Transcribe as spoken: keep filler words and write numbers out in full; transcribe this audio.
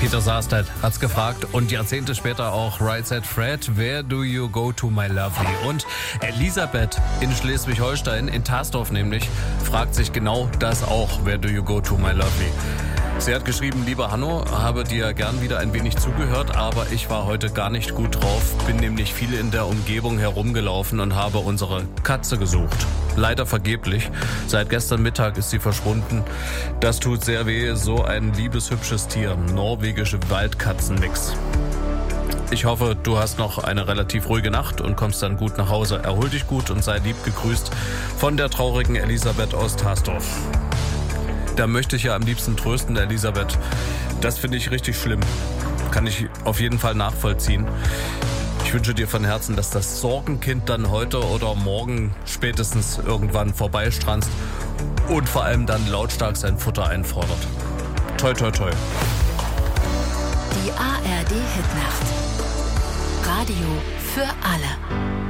Peter Sarstedt hat's gefragt und Jahrzehnte später auch Right Said Fred, Where do you go to my lovely? Und Elisabeth in Schleswig-Holstein, in Tasdorf nämlich, fragt sich genau das auch, Where do you go to my lovely? Sie hat geschrieben, lieber Hanno, habe dir gern wieder ein wenig zugehört, aber ich war heute gar nicht gut drauf, bin nämlich viel in der Umgebung herumgelaufen und habe unsere Katze gesucht. Leider vergeblich. Seit gestern Mittag ist sie verschwunden. Das tut sehr weh, so ein liebes, hübsches Tier. Norwegische Waldkatzenmix. Ich hoffe, du hast noch eine relativ ruhige Nacht und kommst dann gut nach Hause. Erhol dich gut und sei lieb gegrüßt von der traurigen Elisabeth aus Tasdorf. Da möchte ich ja am liebsten trösten, Elisabeth. Das finde ich richtig schlimm. Kann ich auf jeden Fall nachvollziehen. Ich wünsche dir von Herzen, dass das Sorgenkind dann heute oder morgen spätestens irgendwann vorbeistranzt und vor allem dann lautstark sein Futter einfordert. Toi, toi, toi. Die A R D Hitnacht. Radio für alle.